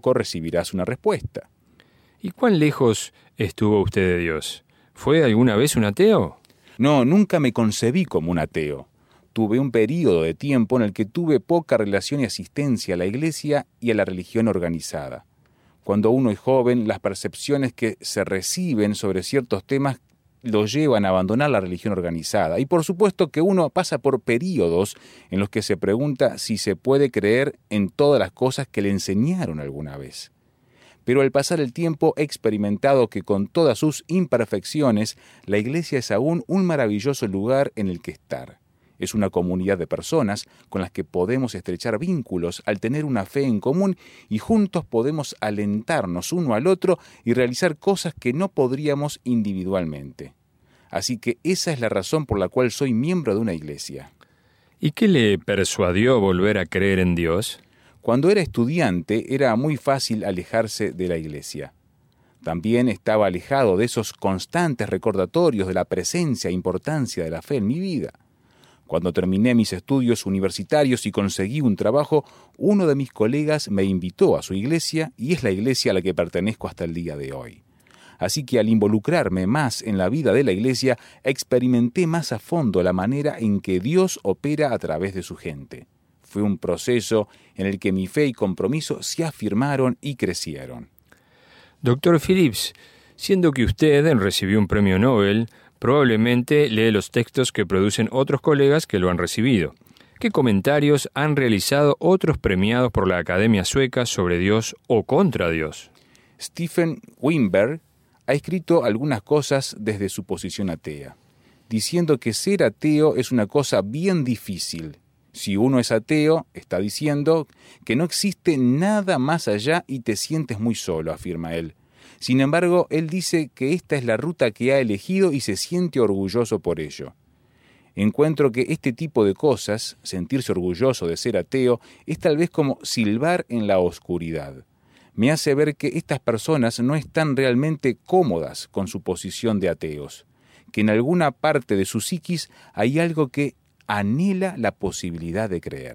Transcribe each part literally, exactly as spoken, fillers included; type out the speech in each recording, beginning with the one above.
tampoco recibirás una respuesta. ¿Y cuán lejos estuvo usted de Dios? ¿Fue alguna vez un ateo? No, nunca me concebí como un ateo. Tuve un período de tiempo en el que tuve poca relación y asistencia a la iglesia y a la religión organizada. Cuando uno es joven, las percepciones que se reciben sobre ciertos temas lo llevan a abandonar la religión organizada. Y por supuesto que uno pasa por períodos en los que se pregunta si se puede creer en todas las cosas que le enseñaron alguna vez. Pero al pasar el tiempo he experimentado que con todas sus imperfecciones, la iglesia es aún un maravilloso lugar en el que estar. Es una comunidad de personas con las que podemos estrechar vínculos al tener una fe en común y juntos podemos alentarnos uno al otro y realizar cosas que no podríamos individualmente. Así que esa es la razón por la cual soy miembro de una iglesia. ¿Y qué le persuadió volver a creer en Dios? Cuando era estudiante era muy fácil alejarse de la iglesia. También estaba alejado de esos constantes recordatorios de la presencia e importancia de la fe en mi vida. Cuando terminé mis estudios universitarios y conseguí un trabajo, uno de mis colegas me invitó a su iglesia y es la iglesia a la que pertenezco hasta el día de hoy. Así que al involucrarme más en la vida de la iglesia, experimenté más a fondo la manera en que Dios opera a través de su gente. Fue un proceso en el que mi fe y compromiso se afirmaron y crecieron. Doctor Phillips, siendo que usted recibió un premio Nobel, probablemente lee los textos que producen otros colegas que lo han recibido. ¿Qué comentarios han realizado otros premiados por la Academia Sueca sobre Dios o contra Dios? Stephen Weinberg ha escrito algunas cosas desde su posición atea, diciendo que ser ateo es una cosa bien difícil. Si uno es ateo, está diciendo que no existe nada más allá y te sientes muy solo, afirma él. Sin embargo, él dice que esta es la ruta que ha elegido y se siente orgulloso por ello. Encuentro que este tipo de cosas, sentirse orgulloso de ser ateo, es tal vez como silbar en la oscuridad. Me hace ver que estas personas no están realmente cómodas con su posición de ateos, que en alguna parte de su psiquis hay algo que anhela la posibilidad de creer.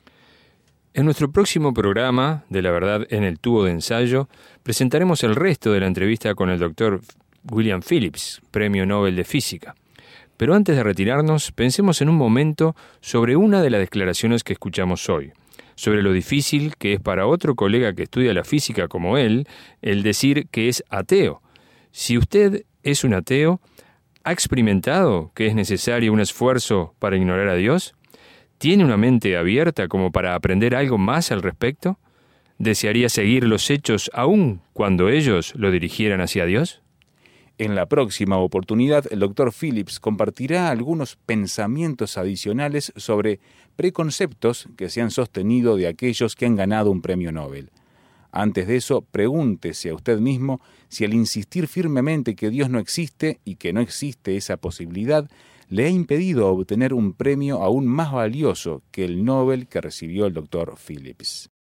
En nuestro próximo programa, de la verdad en el tubo de ensayo, presentaremos el resto de la entrevista con el doctor William Phillips, Premio Nobel de Física. Pero antes de retirarnos, pensemos en un momento sobre una de las declaraciones que escuchamos hoy, sobre lo difícil que es para otro colega que estudia la física como él, el decir que es ateo. Si usted es un ateo, ¿ha experimentado que es necesario un esfuerzo para ignorar a Dios? ¿Tiene una mente abierta como para aprender algo más al respecto? ¿Desearía seguir los hechos aún cuando ellos lo dirigieran hacia Dios? En la próxima oportunidad, el doctor Phillips compartirá algunos pensamientos adicionales sobre preconceptos que se han sostenido de aquellos que han ganado un premio Nobel. Antes de eso, pregúntese a usted mismo si al insistir firmemente que Dios no existe y que no existe esa posibilidad, le ha impedido obtener un premio aún más valioso que el Nobel que recibió el doctor Phillips.